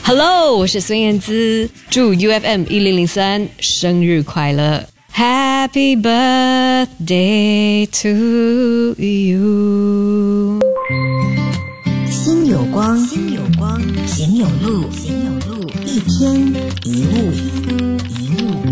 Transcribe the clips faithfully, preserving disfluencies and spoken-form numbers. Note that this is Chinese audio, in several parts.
Hello， 我是孙燕姿，祝 U F M 一零零三生日快乐 ，Happy birthday to you。 心有光，心有光，行有路，行有路，一天一物，一物。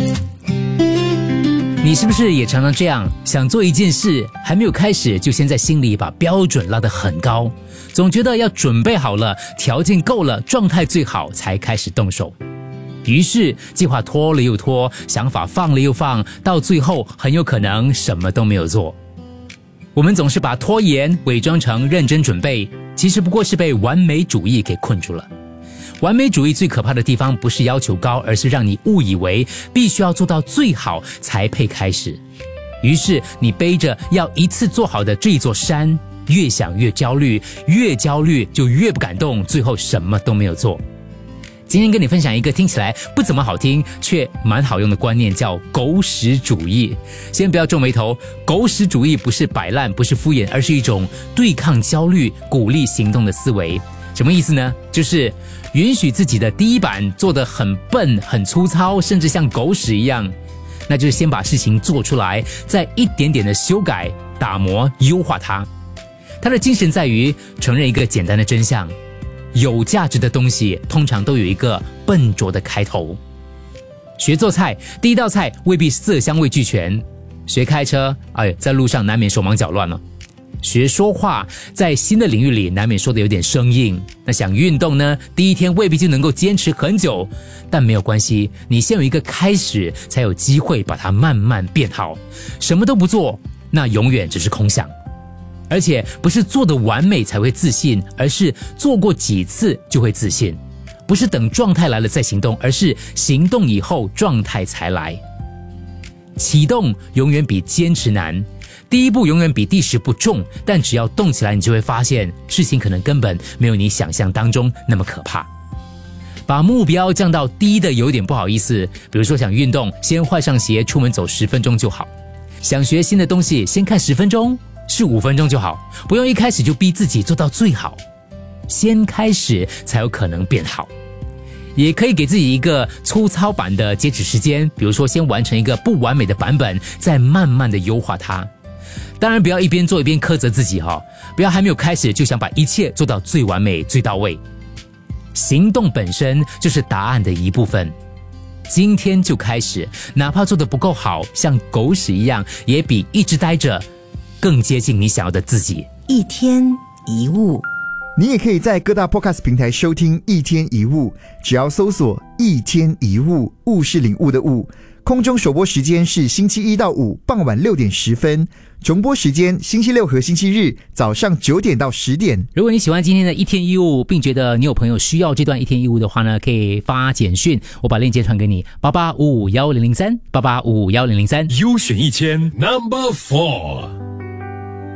你是不是也常常这样，想做一件事，还没有开始，就先在心里把标准拉得很高，总觉得要准备好了，条件够了，状态最好才开始动手。于是计划拖了又拖，想法放了又放，到最后很有可能什么都没有做。我们总是把拖延伪装成认真准备，其实不过是被完美主义给困住了。完美主义最可怕的地方不是要求高，而是让你误以为必须要做到最好才配开始。于是你背着要一次做好的这一座山，越想越焦虑，越焦虑就越不敢动，最后什么都没有做。今天跟你分享一个听起来不怎么好听却蛮好用的观念，叫狗屎主义。先不要皱眉头，狗屎主义不是摆烂，不是敷衍，而是一种对抗焦虑、鼓励行动的思维。什么意思呢？就是允许自己的第一版做得很笨、很粗糙，甚至像狗屎一样，那就是先把事情做出来，再一点点的修改、打磨、优化它。它的精神在于承认一个简单的真相：有价值的东西通常都有一个笨拙的开头。学做菜，第一道菜未必色香味俱全；学开车，哎，在路上难免手忙脚乱了。学说话，在新的领域里难免说的有点生硬。那想运动呢，第一天未必就能够坚持很久，但没有关系，你先有一个开始，才有机会把它慢慢变好。什么都不做，那永远只是空想。而且不是做得完美才会自信，而是做过几次就会自信。不是等状态来了再行动，而是行动以后状态才来。启动永远比坚持难，第一步永远比第十步重，但只要动起来，你就会发现事情可能根本没有你想象当中那么可怕。把目标降到低的有点不好意思，比如说想运动，先换上鞋出门走十分钟就好；想学新的东西，先看十分钟，是五分钟就好，不用一开始就逼自己做到最好。先开始才有可能变好。也可以给自己一个粗糙版的截止时间，比如说先完成一个不完美的版本，再慢慢的优化它。当然不要一边做一边苛责自己哈，不要还没有开始就想把一切做到最完美最到位。行动本身就是答案的一部分，今天就开始，哪怕做得不够好，像狗屎一样，也比一直待着更接近你想要的自己。 一天一物。 你也可以在各大 podcast 平台收听一天一物，只要搜索一天一物，物是领悟的物。空中首播时间是星期一到五傍晚六点十分，重播时间星期六和星期日早上九点到十点。 如果你喜欢今天的一天一物，并觉得你有朋友需要这段一天一物的话呢，可以发简讯，我把链接传给你，八八五五一零零三，八八五五一零零三。 优选一千 Number Four。